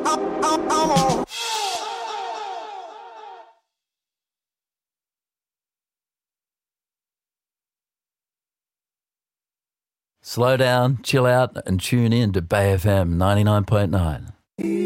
Slow down, chill out and tune in to Bay FM 99.9.